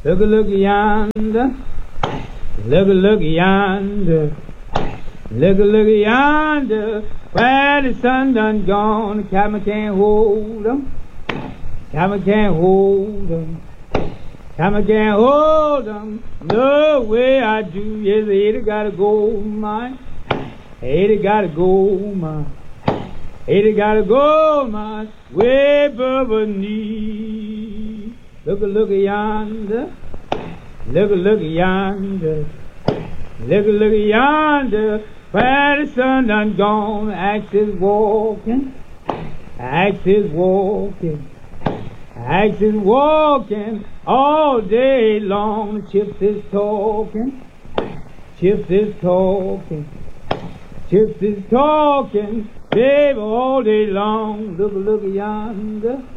Look yonder. Look yonder. Look yonder. Where the sun done gone, the cabin can't hold 'em. Cabin can't hold 'em. Cabin can't hold 'em. No way I do. Yes, Ada gotta go, mine. Ada gotta go, mine. Ada gotta go, mine. Way above knee. Look yonder. Look yonder. Look yonder. Where the sun done gone, axe is walking. Axe is walking. Axe is walking all day long. Chips is talking. Chips is talking. Chips is talking, babe, all day long. Look yonder.